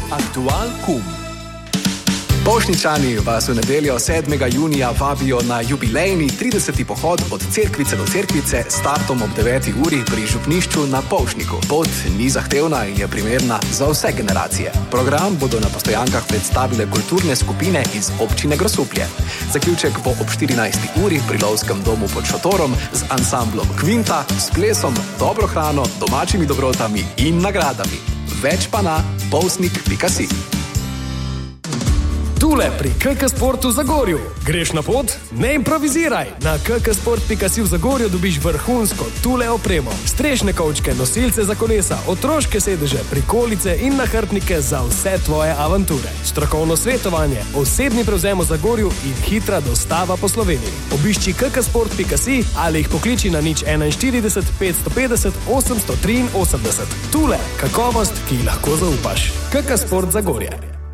Aktual Kum. Bošničani vas v nedeljo 7. junija vabijo na jubilejni 30. pohod od cerkvice do cerkvice s startom ob 9. uri pri župnišču na Polšniku. Pot ni zahtevna in je primerna za vse generacije. Program bodo na postojankah predstavile kulturne skupine iz občine Grosuplje. Zaključek bo ob 14. uri pri lovskem domu pod šotorom z ansamblom Kvinta, s plesom, dobro hrano, domačimi dobrotami in nagradami. Več pa na polsnik.si. Tule pri KK Sportu v Zagorju. Greš na pot? Ne improviziraj. Na kksport.si v Zagorju dobiš vrhunsko Tule opremo. Strešne kovčke, nosilce za kolesa, otroške sedeže, prikolice in nahrbtnike za vse tvoje avanture. Strokovno svetovanje, osebni prevzem v Zagorju in hitra dostava po Sloveniji. Obišči kksport.si ali jih pokliči na 041 550 883. Tule, kakovost, ki ji lahko zaupaš. KK Sport Zagorje.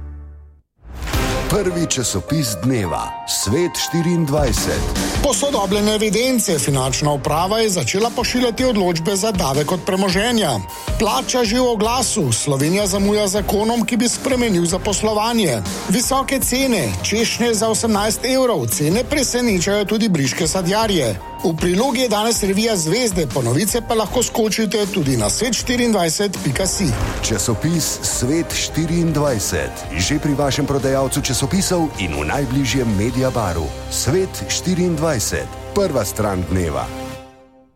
Prvi časopis dneva, Svet 24. Posodobljene evidence. Finančna uprava je začela pošiljati odločbe za davek od premoženja. Plača že v oglasu. Slovenija zamuja zakonom, ki bi spremenil zaposlovanje. Visoke cene. Češnje za 18 evrov. Cene presenečajo tudi briške sadjarje. V prilogi je danes revija Zvezde, po novice pa lahko skočite tudi na svet24.si. Časopis Svet 24. Že pri vašem prodajalcu časopisov in v najbližjem Mediabaru. Svet 24. Prva stran dneva.